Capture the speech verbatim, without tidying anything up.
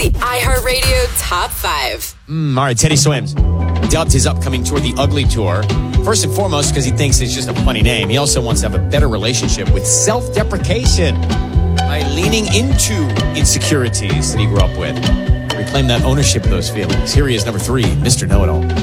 the iHeartRadio Top five. Mm, all right, Teddy Swims dubbed his upcoming tour the Ugly Tour. First and foremost, because he thinks it's just a funny name. He also wants to have a better relationship with self-deprecation by leaning into insecurities that he grew up with. Reclaim that ownership of those feelings. Here he is, number three, Mister Know-It-All.